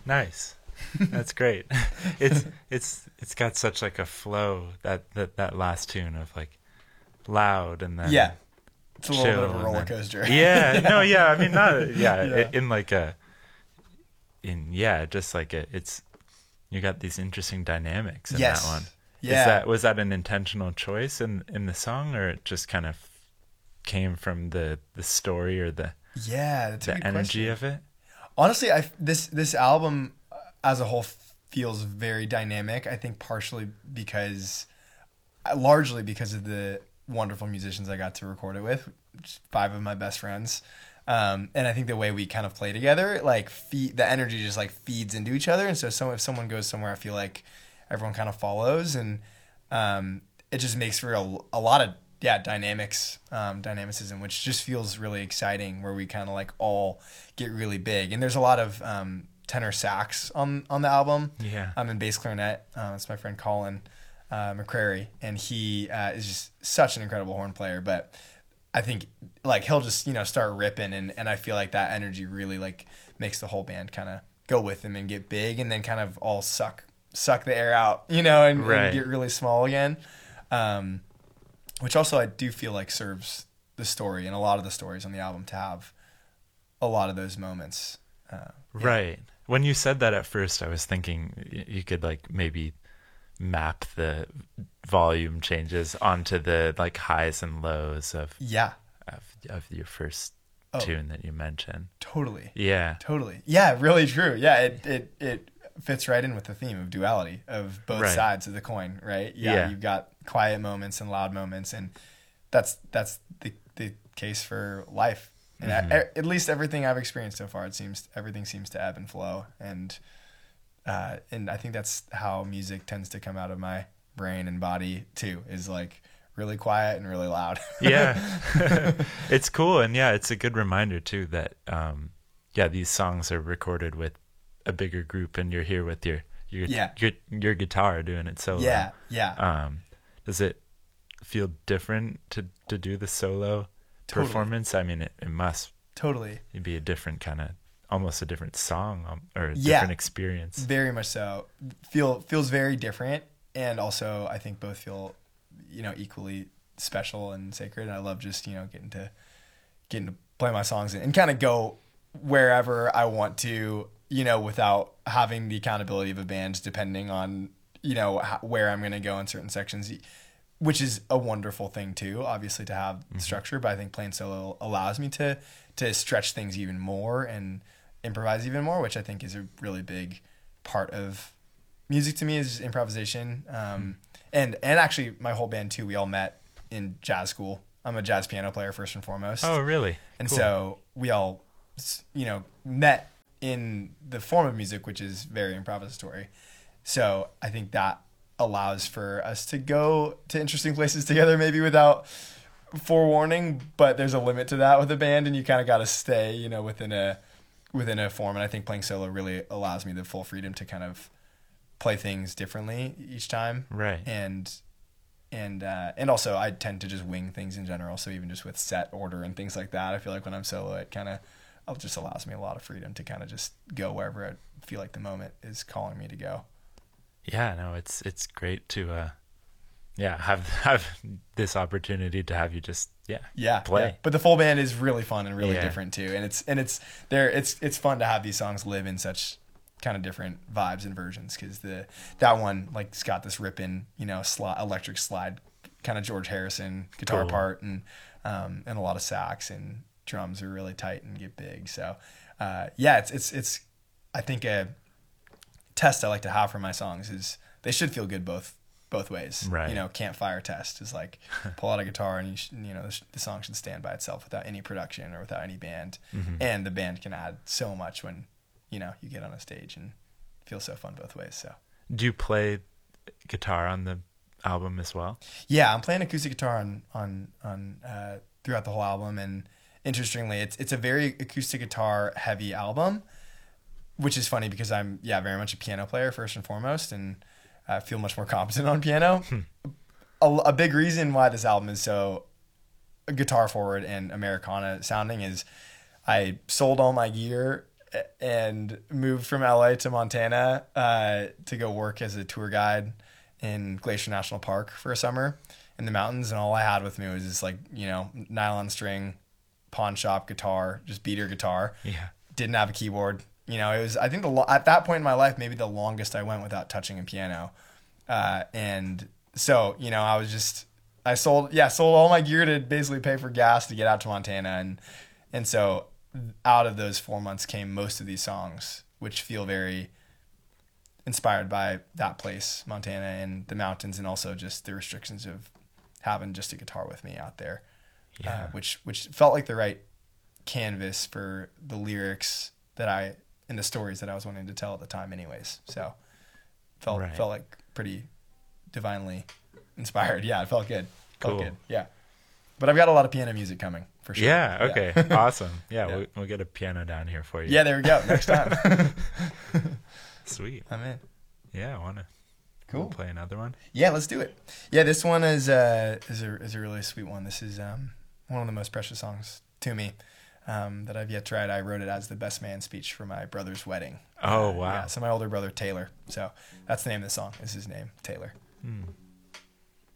Nice. That's great. It's got such like a flow, that last tune of like loud and then Yeah, it's a little bit chill of a and roller then coaster. yeah, no, yeah, I mean not yeah, Yeah. in like a in yeah, just like it's you got these interesting dynamics in that one. Yes. Is Yeah. that was that an intentional choice in the song, or it just kind of came from the story or Yeah, that's a the good energy question. of it? Honestly, this album as a whole feels very dynamic. I think partially because, largely because of the wonderful musicians I got to record it with, just five of my best friends. And I think the way we kind of play together, like the energy just like feeds into each other. And so, if someone goes somewhere, I feel like everyone kind of follows, and it just makes for a lot of dynamics, dynamicism, which just feels really exciting. Where we kind of like all get really big, and there's a lot of tenor sax on the album. Yeah. I'm in bass clarinet. It's my friend Colin McCrary, and he is just such an incredible horn player. But I think like he'll just start ripping, and I feel like that energy really like makes the whole band kind of go with him and get big, and then kind of all suck the air out, and Right. get really small again. Which also I do feel like serves the story and a lot of the stories on the album to have a lot of those moments. Yeah. Right. When you said that at first, I was thinking you could like maybe map the volume changes onto the like highs and lows Yeah. of your first Oh, tune that you mentioned. totally. Yeah. Totally. Yeah, really true. Yeah, it fits right in with the theme of duality of both Right. sides of the coin, right? Yeah, Yeah. you've got quiet moments and loud moments, and that's the case for life. And at least everything I've experienced so far, everything seems to ebb and flow, and I think that's how music tends to come out of my brain and body too, is like really quiet and really loud. Yeah. It's cool, and yeah, it's a good reminder too that yeah, these songs are recorded with a bigger group, and you're here with your Yeah. your guitar doing it solo. Yeah, yeah. Does it feel different to do the solo Totally. performance? I mean, it must Totally. be a different kind of, almost a different song, or a Yeah. different experience. Very much so. Feels very different, and also I think both feel equally special and sacred. And I love just getting to play my songs and kind of go wherever I want to, without having the accountability of a band, depending on where I'm going to go in certain sections, which is a wonderful thing too, obviously, to have structure. But I think playing solo allows me to stretch things even more and improvise even more, which I think is a really big part of music to me, is improvisation. And actually my whole band too, we all met in jazz school. I'm a jazz piano player first and foremost. Oh, really? And Cool. so we all, met in the form of music, which is very improvisatory. So I think that allows for us to go to interesting places together, maybe without forewarning, but there's a limit to that with a band, and you kind of got to stay, within a form. And I think playing solo really allows me the full freedom to kind of play things differently each time. Right. And also I tend to just wing things in general. So even just with set order and things like that, I feel like when I'm solo, it kind of just allows me a lot of freedom to kind of just go wherever I feel like the moment is calling me to go. Yeah, no, it's great to have this opportunity to have you just play. Yeah. But the full band is really fun and really Yeah. different too. And it's fun to have these songs live in such kind of different vibes and versions, because that one like it's got this ripping electric slide kind of George Harrison guitar Cool. part, and a lot of sax, and drums are really tight and get big. So it's I think a test I like to have for my songs is they should feel good both ways. Right. Campfire test is like pull out a guitar and the song should stand by itself without any production or without any band, and the band can add so much when you get on a stage, and it feels so fun both ways. So Do you play guitar on the album as well? yeah, I'm playing acoustic guitar on throughout the whole album, and interestingly, it's a very acoustic guitar heavy album, which is funny because I'm very much a piano player first and foremost, and I feel much more competent on piano. A big reason why this album is so guitar forward and Americana sounding is I sold all my gear and moved from LA to Montana to go work as a tour guide in Glacier National Park for a summer in the mountains. And all I had with me was this like, nylon string pawn shop guitar, just beater guitar. Yeah. Didn't have a keyboard. It was, I think at that point in my life, maybe the longest I went without touching a piano. And so, I sold all my gear to basically pay for gas to get out to Montana. And so out of those 4 months came most of these songs, which feel very inspired by that place, Montana, and the mountains, and also just the restrictions of having just a guitar with me out there, which felt like the right canvas for the lyrics and the stories that I was wanting to tell at the time anyways. So felt like pretty divinely inspired. Yeah, it felt good. Felt good. Yeah. But I've got a lot of piano music coming for sure. Yeah. Okay. Awesome. Yeah. We'll get a piano down here for you. Yeah. There we go. Next time. Sweet. I'm in. Yeah. I want to play another one. Yeah. Let's do it. Yeah. This one is a really sweet one. This is one of the most precious songs to me that I've yet to write. I wrote it as the best man speech for my brother's wedding. Oh, wow. Yeah. So my older brother, Taylor. So that's the name of the song. Is his name, Taylor.